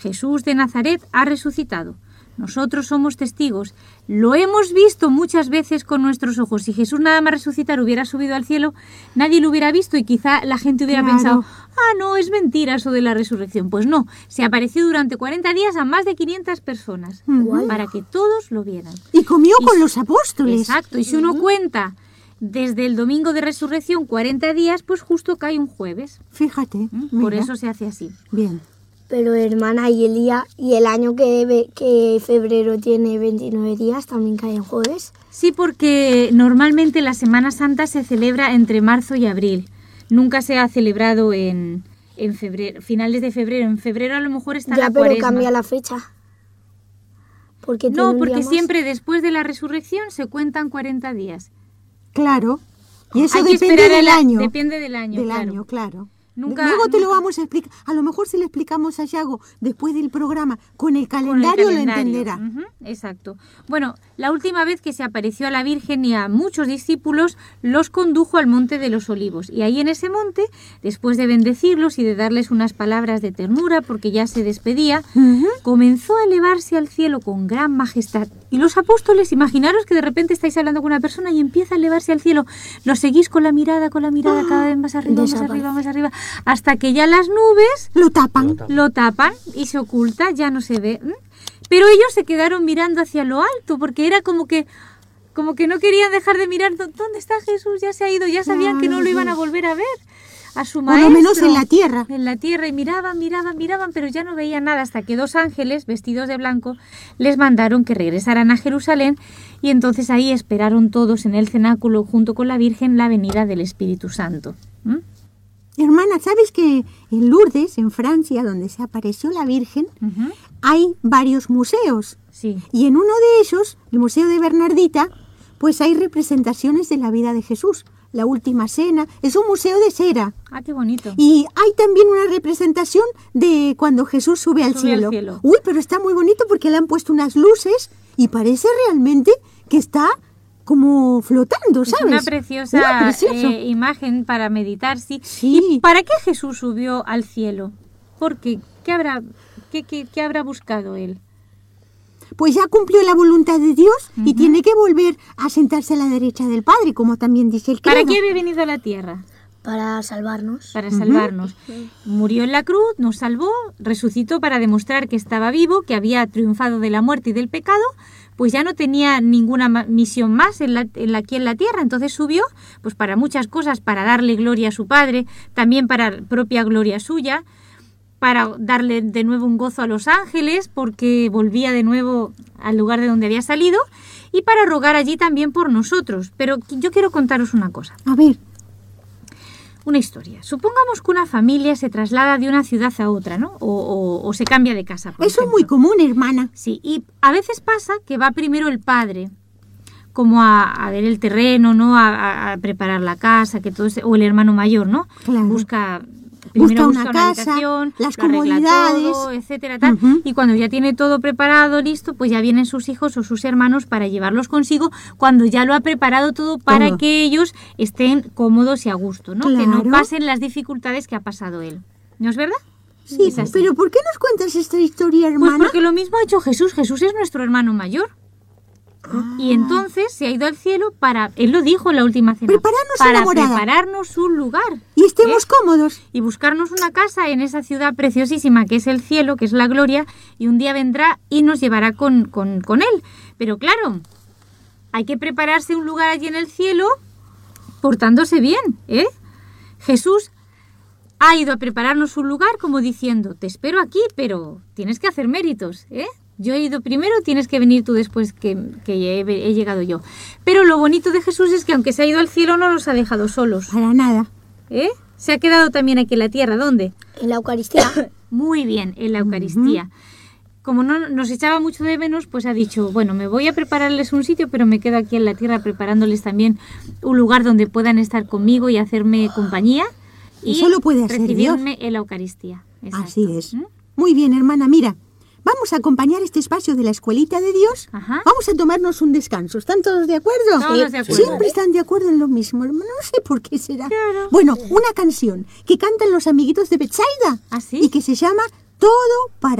Jesús de Nazaret ha resucitado. Nosotros somos testigos. Lo hemos visto muchas veces con nuestros ojos. Si Jesús nada más resucitar hubiera subido al cielo, nadie lo hubiera visto y quizá la gente hubiera pensado, no, es mentira eso de la resurrección. Pues no, se apareció durante 40 días a más de 500 personas para que todos lo vieran. Y comió con los apóstoles. Exacto, y si uno cuenta desde el domingo de resurrección 40 días, pues justo cae un jueves. Fíjate. Por eso se hace así. Bien. Pero hermana, y el año que febrero tiene 29 días también cae en jueves. Sí, porque normalmente la Semana Santa se celebra entre marzo y abril. Nunca se ha celebrado en febrero, finales de febrero. En febrero a lo mejor está la Cuaresma. Ya, pero cambia la fecha. Porque siempre después de la resurrección se cuentan 40 días. Claro. Y eso Hay que depende esperar del año. Depende del año, Del claro. año, claro. Nunca, Luego te lo vamos a explicar. A lo mejor si le explicamos a Yago después del programa con el calendario, lo entenderá. Exacto. Bueno, la última vez que se apareció a la Virgen y a muchos discípulos, los condujo al Monte de los Olivos. Y ahí en ese monte, después de bendecirlos y de darles unas palabras de ternura, porque ya se despedía, comenzó a elevarse al cielo con gran majestad. Y los apóstoles, imaginaros que de repente estáis hablando con una persona y empieza a elevarse al cielo. Lo seguís con la mirada, cada vez más arriba, más arriba, hasta que ya las nubes lo tapan y se oculta, ya no se ve. Pero ellos se quedaron mirando hacia lo alto, porque era como que no querían dejar de mirar. ¿Dónde está Jesús? Ya se ha ido, ya sabían que no lo iban a volver a ver. A su maestro. Por lo menos en la tierra. En la tierra, y miraban, pero ya no veían nada, hasta que 2 ángeles, vestidos de blanco, les mandaron que regresaran a Jerusalén, y entonces ahí esperaron todos en el cenáculo, junto con la Virgen, la venida del Espíritu Santo. Hermana, ¿sabes que en Lourdes, en Francia, donde se apareció la Virgen, hay varios museos? Sí. Y en uno de ellos, el Museo de Bernardita, pues hay representaciones de la vida de Jesús. La Última Cena, es un museo de cera. Ah, qué bonito. Y hay también una representación de cuando Jesús sube al cielo. Uy, pero está muy bonito porque le han puesto unas luces y parece realmente que está como flotando, ¿sabes? Es una preciosa imagen para meditar, sí. ¿Y para qué Jesús subió al cielo? ¿Por qué? ¿Qué habrá buscado él? Pues ya cumplió la voluntad de Dios y tiene que volver a sentarse a la derecha del Padre, como también dice el credo. ¿Para qué había venido a la tierra? Para salvarnos. Para salvarnos. Murió en la cruz, nos salvó, resucitó para demostrar que estaba vivo, que había triunfado de la muerte y del pecado, pues ya no tenía ninguna misión más aquí en la tierra. Entonces subió pues para muchas cosas, para darle gloria a su Padre, también para propia gloria suya, para darle de nuevo un gozo a los ángeles, porque volvía de nuevo al lugar de donde había salido, y para rogar allí también por nosotros. Pero yo quiero contaros una cosa. A ver. Una historia. Supongamos que una familia se traslada de una ciudad a otra, ¿no? O se cambia de casa, por Eso ejemplo. es muy común, hermana. Sí, y a veces pasa que va primero el padre, como a ver el terreno, ¿no? A preparar la casa, que todo o el hermano mayor, ¿no? Claro. Busca una casa, habitación, las lo arregla comodidades, todo, etcétera, tal. Y cuando ya tiene todo preparado, listo, pues ya vienen sus hijos o sus hermanos para llevarlos consigo, cuando ya lo ha preparado todo para que ellos estén cómodos y a gusto, ¿no? Claro. Que no pasen las dificultades que ha pasado él. ¿No es verdad? Sí, pero ¿por qué nos cuentas esta historia, hermana? Pues porque lo mismo ha hecho Jesús. Jesús es nuestro hermano mayor. Y entonces se ha ido al cielo para, él lo dijo en la última cena, prepararnos un lugar. Y estemos cómodos. Y buscarnos una casa en esa ciudad preciosísima que es el cielo, que es la gloria, y un día vendrá y nos llevará con él. Pero claro, hay que prepararse un lugar allí en el cielo portándose bien, ¿eh? Jesús ha ido a prepararnos un lugar como diciendo, te espero aquí, pero tienes que hacer méritos, ¿eh? Yo he ido primero, tienes que venir tú después que he llegado yo. Pero lo bonito de Jesús es que aunque se ha ido al cielo no nos ha dejado solos. Para nada. ¿Eh? Se ha quedado también aquí en la tierra. ¿Dónde? En la Eucaristía. Muy bien, en la Eucaristía. Como no nos echaba mucho de menos, pues ha dicho, bueno, me voy a prepararles un sitio, pero me quedo aquí en la tierra preparándoles también un lugar donde puedan estar conmigo y hacerme compañía. Y eso lo puede hacer recibirme Dios. En la Eucaristía. Exacto. Así es. Muy bien, hermana, mira. Vamos a acompañar este espacio de la Escuelita de Dios. Ajá. Vamos a tomarnos un descanso. ¿Están todos de acuerdo? Todos de acuerdo. Siempre están de acuerdo en lo mismo, hermano. No sé por qué será. Claro. Bueno, una canción que cantan los amiguitos de Betsaida. ¿Ah, sí? Y que se llama Todo para